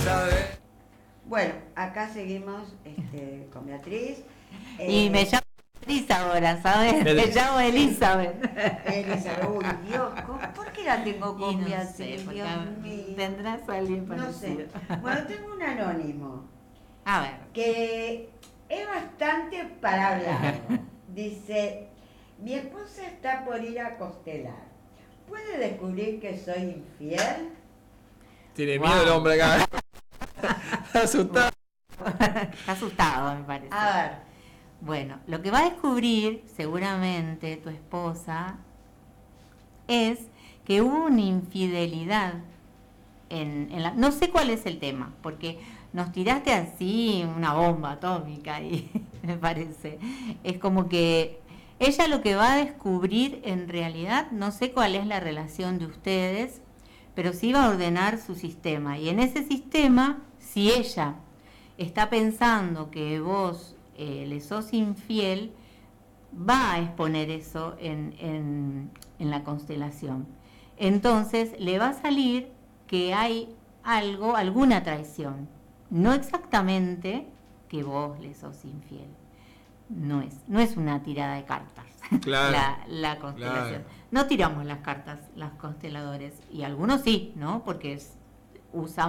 Bueno, acá seguimos con Beatriz. Y me llamo Beatriz ahora, ¿sabes? Me llamo Elizabeth. Uy, Dios, ¿por qué la tengo con Beatriz? Sé, Dios mío. ¿Tendrás a alguien parecido? No sé. Bueno, tengo un anónimo. A ver. Que es bastante para hablar. Dice, mi esposa está por ir a Costelar. ¿Puede descubrir que soy infiel? Tiene miedo el hombre acá. Asustado. Está asustado, me parece. A ver. Bueno, lo que va a descubrir seguramente tu esposa es que hubo una infidelidad no sé cuál es el tema, porque nos tiraste así una bomba atómica y me parece. Es como que ella lo que va a descubrir en realidad, no sé cuál es la relación de ustedes, pero sí va a ordenar su sistema. Y en ese sistema, si ella está pensando que vos le sos infiel, va a exponer eso en la constelación. Entonces le va a salir que hay alguna traición. No exactamente que vos le sos infiel. No es una tirada de cartas. Claro, la constelación. Claro. No tiramos las cartas, los consteladores, y algunos sí, ¿no? Porque usamos